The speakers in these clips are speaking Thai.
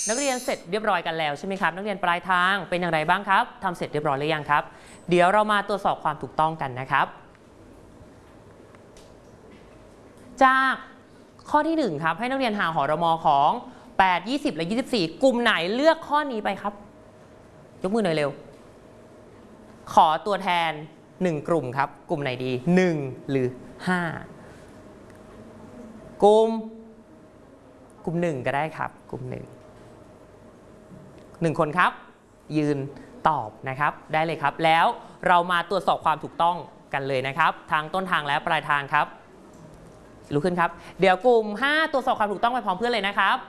นักเรียนเสร็จเรียบร้อยกันแล้วใช่ไหมครับนักเรียนปลายทางเป็นอย่างไรบ้างครับทำเสร็จเรียบร้อยหรือยังครับเดี๋ยวเรามาตรวจสอบความถูกต้องกันนะครับจากข้อที่1ครับให้นักเรียนหาหรมของ8 20และ24กลุ่มไหนเลือกข้อนี้ไปครับยกมือหน่อยเร็วขอตัวแทน1กลุ่มครับกลุ่มไหนดี1หรือ5กลุ่ม1ก็ได้ครับกลุ่ม1คนครับยืนตอบนะครับได้เลยครับแล้วเรามาตรวจสอบความถูกต้องกันเลยนะครับทางต้นทางและปลายทางครับลุกขึ้นครับเดี๋ยวกลุ่ม5ตรวจสอบความถูกต้องไปพร้อมเพื่อนเลยนะครับ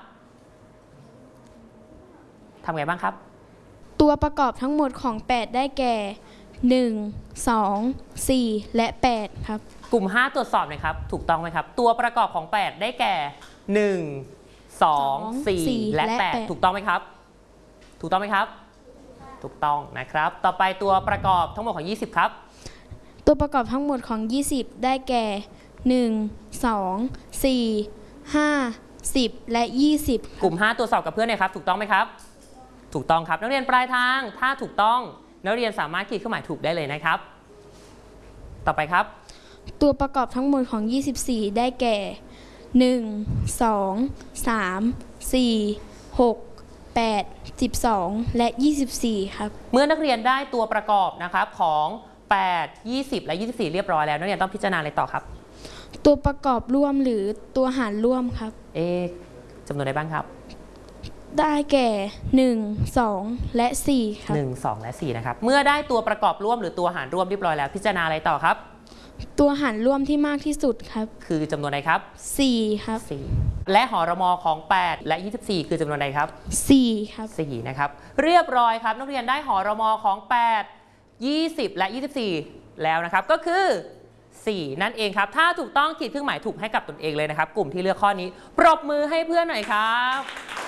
ทำไงบ้างครับตัวประกอบทั้งหมดของ8ได้แก่1 2 4และ8ครับกลุ่ม5ตรวจสอบหน่อยครับถูกต้องไหมครับตัวประกอบของ8ได้แก่1 2 4และ8ถูกต้องไหมครับถูกต้องไหมครับถูกต้องนะครับต่อไปตัวประกอบทั้งหมดของ20ครับตัวประกอบทั้งหมดของ20ได้แก่1 2 4 5 10และ20 กลุ่ม5ตรวจสอบกับเพื่อนหน่อยครับถูกต้องไหมครับถูกต้องครับนักเรียนปลายทางถ้าถูกต้องนักเรียนสามารถขีดเครื่องหมายถูกได้เลยนะครับต่อไปครับตัวประกอบทั้งหมดของ24ได้แก่1 2 3 4 6 8 12และ24ครับเมื่อนักเรียนได้ตัวประกอบนะครับของ8 20และ24เรียบร้อยแล้วนักเรียนต้องพิจารณาอะไรต่อครับตัวประกอบร่วมหรือตัวหารร่วมครับจำนวนใดบ้างครับได้แก่1 2และ4ครับ 1 2และ4นะครับเมื่อได้ตัวประกอบร่วมหรือตัวหารร่วมเรียบร้อยแล้วพิจารณาอะไรต่อครับตัวหารร่วมที่มากที่สุดครับคือจำนวนใดครับ 4ครับ 4และหรมของ8และ24คือจำนวนใดครับ 4ครับ 4นะครับเรียบร้อยครับนักเรียนได้หรมของ8 20และ24แล้วนะครับก็คือ4นั่นเองครับถ้าถูกต้องขีดเครื่องหมายถูกให้กับตนเองเลยนะครับกลุ่มที่เลือกข้อนี้ปรบมือให้เพื่อนหน่อยครับ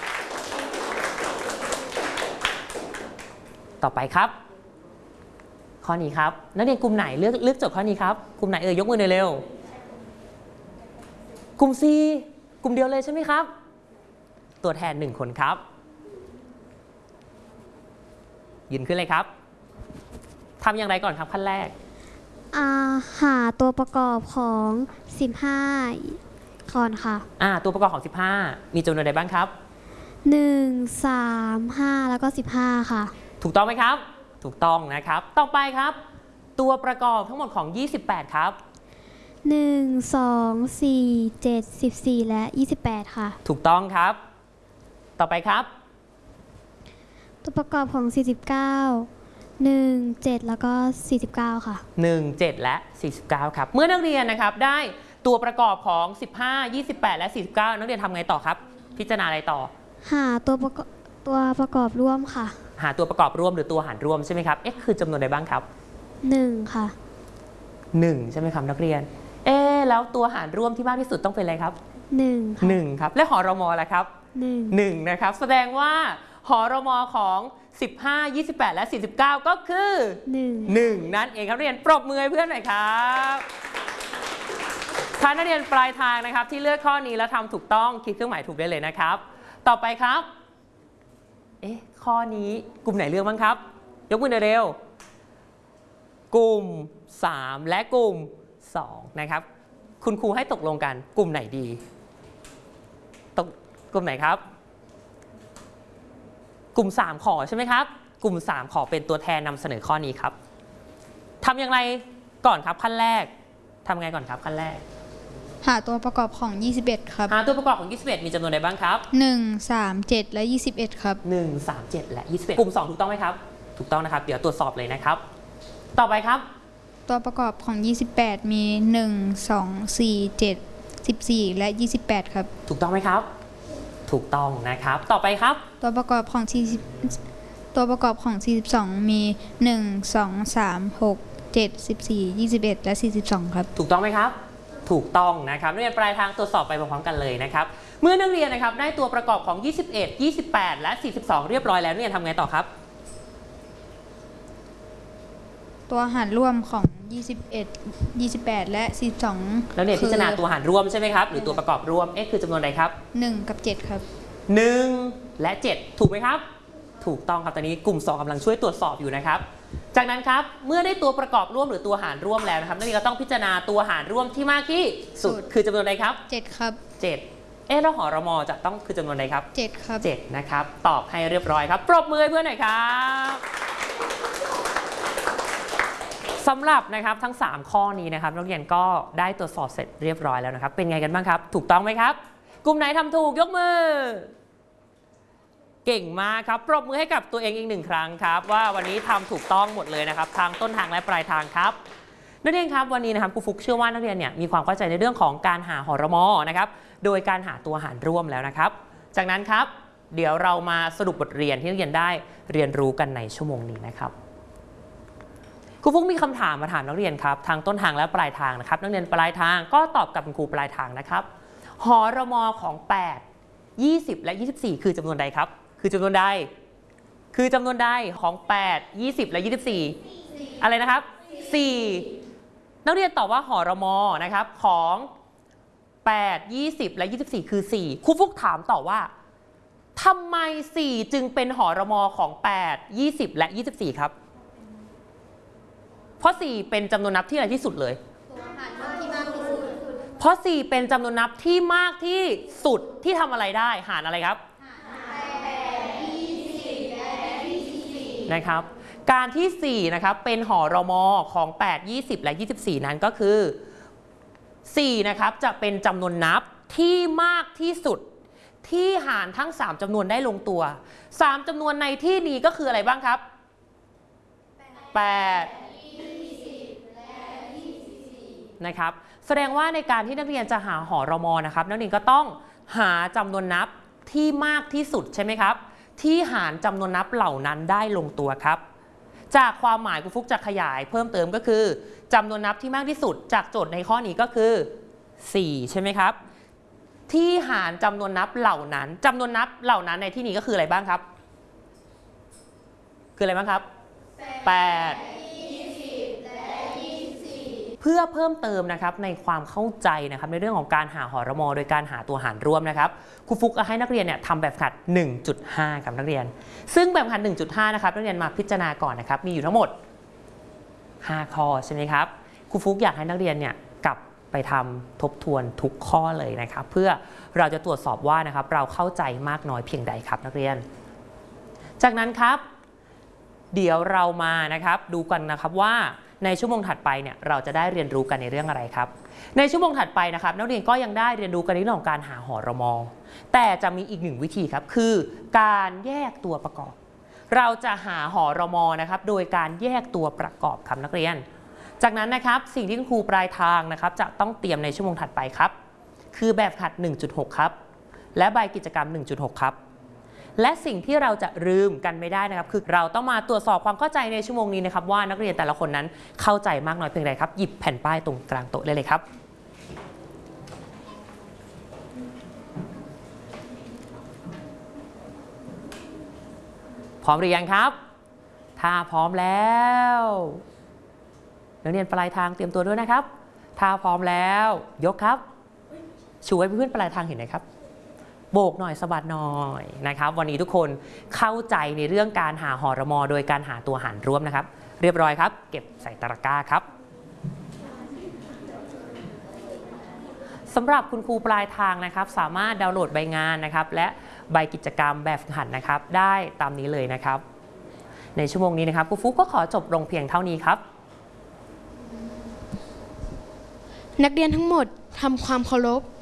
ต่อไปครับข้อนี้ครับนักเรียนกลุ่มไหนเลือกโจทย์ข้อนี้ครับกลุ่มไหนยกมือหน่อยเร็วกลุ่ม C กลุ่มเดียวเลยใช่ไหมครับตัวแทน1คนครับยืนขึ้นเลยครับทำอย่างไรก่อนครับขั้นแรกหาตัวประกอบของ15ก่อนค่ะตัวประกอบของ15มีจำนวนใดบ้างครับ 1 3 5แล้วก็15ค่ะถูกต้องไหมครับถูกต้องนะครับต่อไปครับตัวประกอบทั้งหมดของ28ครับ 1 2 4 7 14และ28ค่ะถูกต้องครับต่อไปครับตัวประกอบของ49 1 7แล้วก็49ค่ะ 1 7และ49ครับเมื่อนักเรียนนะครับได้ตัวประกอบของ15 28และ49นักเรียนทำไงต่อครับพิจารณาอะไรต่อหาตัวประกอบร่วมค่ะหาตัวประกอบร่วมหรือตัวหารร่วมใช่ไหมครับคือจำนวนใดบ้างครับ 1ค่ะ 1ใช่ไหมครับนักเรียนแล้วตัวหารร่วมที่มากที่สุดต้องเป็นอะไรครับ1ครับและหรมล่ะครับ1นะครับแสดงว่าหรมของ15 28และ49ก็คือ1นั่นเองครับนักเรียนปรบมือให้เพื่อนหน่อยครับถ้านักเรียนปลายทางนะครับที่เลือกข้อนี้แล้วทำถูกต้องคิดเครื่องหมายถูกได้เลยนะครับต่อไปครับข้อนี้กลุ่มไหนเลือกบ้างครับยกมือเร็วกลุ่ม3และกลุ่ม2นะครับคุณครูให้ตกลงกันกลุ่มไหนดีกลุ่มไหนครับกลุ่ม3ขอใช่ไหมครับกลุ่ม3ขอเป็นตัวแทนนำเสนอข้อนี้ครับทำอย่างไรก่อนครับขั้นแรกทำไงก่อนครับขั้นแรกหาตัวประกอบของ21ครับหาตัวประกอบของ21มีจำนวนใดบ้างครับ 1 3 7และ21ครับ 1 3 7และ21กลุ่ม2ถูกต้องไหมครับถูกต้องนะครับเดี๋ยวตรวจสอบเลยนะครับต่อไปครับตัวประกอบของ28มี1 2 4 7 14และ28ครับถูกต้องไหมครับถูกต้องนะครับต่อไปครับตัวประกอบของ42มี1 2 3 6 7 14 21และ42ครับถูกต้องไหมครับถูกต้องนะครับนักเรียนปลายทางตรวจสอบไปพร้อมๆกันเลยนะครับเมื่อนักเรียนนะครับได้ตัวประกอบของ21 28และ42เรียบร้อยแล้วนักเรียนทำไงต่อครับตัวหารร่วมของ21 28และ42 แล้วเนี่ยพิจารณาตัวหารร่วมใช่ไหมครับหรือตัวประกอบร่วมคือจำนวนใดครับ 1กับ7ครับ 1 และ 7 ถูกไหมครับถูกต้องครับตอนนี้กลุ่ม 2กำลังช่วยตรวจสอบอยู่นะครับจากนั้นครับเมื่อได้ตัวประกอบร่วมหรือตัวหารร่วมแล้วนะครับนักเรียนก็ต้องพิจารณาตัวหารร่วมที่มากที่สุดคือจำนวนใดครับ 7ครับ 7แล้วหรมจะต้องคือจำนวนใดครับ 7ครับ 7นะครับตอบให้เรียบร้อยครับปรบมือให้เพื่อนหน่อยครับสำหรับนะครับทั้ง3ข้อนี้นะครับนักเรียนก็ได้ตรวจสอบเสร็จเรียบร้อยแล้วนะครับเป็นไงกันบ้างครับถูกต้องไหมครับกลุ่มไหนทำถูกยกมือเก่งมากครับปรบมือให้กับตัวเองอีก1ครั้งครับว่าวันนี้ทำถูกต้องหมดเลยนะครับทางต้นทางและปลายทางครับนักเรียนครับวันนี้นะครับครูฟุกเชื่อว่านักเรียนเนี่ยมีความเข้าใจในเรื่องของการหาหรมนะครับโดยการหาตัวหารร่วมแล้วนะครับจากนั้นครับเดี๋ยวเรามาสรุปบทเรียนที่นักเรียนได้เรียนรู้กันในชั่วโมงนี้นะครับครูฟุกมีคำถามมาถามนักเรียนครับทางต้นทางและปลายทางนะครับนักเรียนปลายทางก็ตอบกับคุณครูปลายทางนะครับหรมของ8 20และ24คือจำนวนใดครับคือจำนวนใดของ8 20และ24อะไรนะครับ4นักเรียนตอบว่าหรมนะครับของ8 20และ24คือ4ครูฟุกถามต่อว่าทำไม4จึงเป็นหรมของ8 20และ24ครับเพราะ4เป็นจำนวนนับที่อะไรที่สุดเลยเพราะ4เป็นจำนวนนับที่มากที่สุดที่ทำอะไรได้หารอะไรครับนะครับการที่4นะครับเป็นหรมของ8 20และ24นั้นก็คือ4นะครับจะเป็นจำนวนนับที่มากที่สุดที่หารทั้ง3จำนวนได้ลงตัว3จำนวนในที่นี้ก็คืออะไรบ้างครับ8นะครับแสดงว่าในการที่นักเรียนจะหาหรมนะครับนักเรียนก็ต้องหาจำนวนนับที่มากที่สุดใช่ไหมครับที่หารจำนวนนับเหล่านั้นได้ลงตัวครับจากความหมายครูฟุกจะขยายเพิ่มเติมก็คือจำนวนนับที่มากที่สุดจากโจทย์ในข้อนี้ก็คือ4ใช่ไหมครับที่หารจำนวนนับเหล่านั้นจำนวนนับเหล่านั้นในที่นี้ก็คืออะไรบ้างครับคืออะไรบ้างครับ8เพื่อเพิ่มเติมนะครับในความเข้าใจนะครับในเรื่องของการหาหรมโดยการหาตัวหารร่วมนะครับครูฟุกให้นักเรียนเนี่ยทำแบบฝึกหัด 1.5 กับนักเรียนซึ่งแบบฝึกหัด 1.5 นะครับนักเรียนมาพิจารณาก่อนนะครับมีอยู่ทั้งหมด5ข้อใช่ไหมครับครูฟุกอยากให้นักเรียนเนี่ยกลับไปทำทบทวนทุกข้อเลยนะครับเพื่อเราจะตรวจสอบว่านะครับเราเข้าใจมากน้อยเพียงใดครับนักเรียนจากนั้นครับเดี๋ยวเรามานะครับดูกันนะครับว่าในชั่วโมงถัดไปเนี่ยเราจะได้เรียนรู้กันในเรื่องอะไรครับในชั่วโมงถัดไปนะครับนักเรียนก็ยังได้เรียนรู้กันในเรื่องของการหาหรมแต่จะมีอีก1วิธีครับคือการแยกตัวประกอบเราจะหาหรมนะครับโดยการแยกตัวประกอบครับนักเรียนจากนั้นนะครับสิ่งที่ครูปลายทางนะครับจะต้องเตรียมในชั่วโมงถัดไปครับคือแบบฝึกหัด 1.6 ครับและใบกิจกรรม 1.6 ครับและสิ่งที่เราจะลืมกันไม่ได้นะครับคือเราต้องมาตรวจสอบความเข้าใจในชั่วโมงนี้นะครับว่านักเรียนแต่ละคนนั้นเข้าใจมากน้อยเพียงใดครับหยิบแผ่นป้ายตรงกลางโต๊ะได้เลยครับพร้อมหรือยังครับถ้าพร้อมแล้วนักเรียนปลายทางเตรียมตัวด้วยนะครับถ้าพร้อมแล้วยกครับชูให้เพื่อนปลายทางเห็นหน่อยครับโบกหน่อยสะบัดหน่อยนะครับวันนี้ทุกคนเข้าใจในเรื่องการหาหรมโดยการหาตัวหารร่วมนะครับเรียบร้อยครับเก็บใส่ตะกร้าครับสำหรับคุณครูปลายทางนะครับสามารถดาวน์โหลดใบงานนะครับและใบกิจกรรมแบบฝึกหัดนะครับได้ตามนี้เลยนะครับในชั่วโมงนี้นะครับครูฟุกก็ขอจบลงเพียงเท่านี้ครับนักเรียนทั้งหมดทำความเคารพ